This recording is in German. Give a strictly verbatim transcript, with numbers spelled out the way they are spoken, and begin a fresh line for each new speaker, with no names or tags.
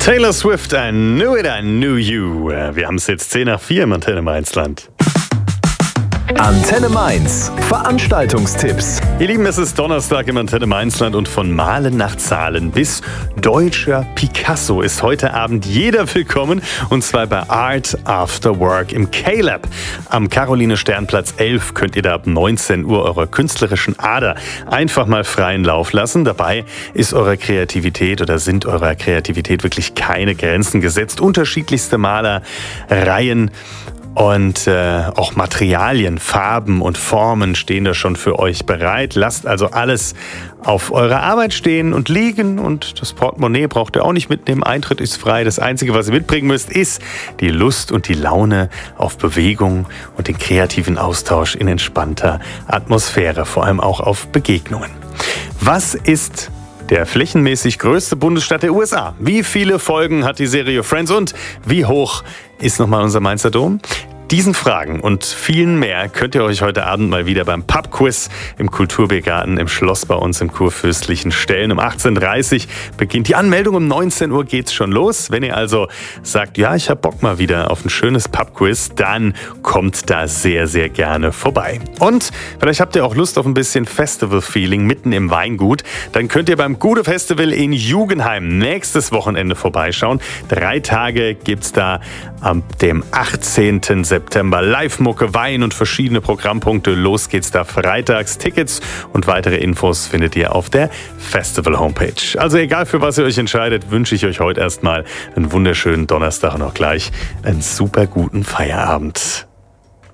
Taylor Swift, I Knew It, I Knew You. Wir haben es jetzt zehn nach vier im Antenne Mainz-Land.
Antenne Mainz. Veranstaltungstipps.
Ihr Lieben, es ist Donnerstag im Antenne Mainzland und von Malen nach Zahlen bis deutscher Picasso ist heute Abend jeder willkommen, und zwar bei Art After Work im K-Lab. Am Caroline-Stern-Platz elf könnt ihr da ab neunzehn Uhr eurer künstlerischen Ader einfach mal freien Lauf lassen. Dabei ist eurer Kreativität oder sind eurer Kreativität wirklich keine Grenzen gesetzt. Unterschiedlichste Maler, Reihen und äh, auch Materialien, Farben und Formen stehen da schon für euch bereit. Lasst also alles auf eurer Arbeit stehen und liegen, und das Portemonnaie braucht ihr auch nicht mitnehmen. Eintritt ist frei. Das Einzige, was ihr mitbringen müsst, ist die Lust und die Laune auf Bewegung und den kreativen Austausch in entspannter Atmosphäre, vor allem auch auf Begegnungen. Was ist der flächenmäßig größte Bundesstaat der U S A? Wie viele Folgen hat die Serie Friends und wie hoch ist nochmal unser Mainzer Dom? Diesen Fragen und vielen mehr könnt ihr euch heute Abend mal wieder beim Pub-Quiz im Kulturbiergarten im Schloss bei uns im Kurfürstlichen stellen. Um achtzehn Uhr dreißig beginnt die Anmeldung, um neunzehn Uhr geht's schon los. Wenn ihr also sagt, ja, ich hab Bock mal wieder auf ein schönes Pub-Quiz, dann kommt da sehr, sehr gerne vorbei. Und vielleicht habt ihr auch Lust auf ein bisschen Festival-Feeling mitten im Weingut. Dann könnt ihr beim Gude Festival in Jugenheim nächstes Wochenende vorbeischauen. Drei Tage gibt's da am dem achtzehnten September. September. Live-Mucke, Wein und verschiedene Programmpunkte. Los geht's da freitags. Tickets und weitere Infos findet ihr auf der Festival-Homepage. Also egal, für was ihr euch entscheidet, wünsche ich euch heute erstmal einen wunderschönen Donnerstag und auch gleich einen super guten Feierabend.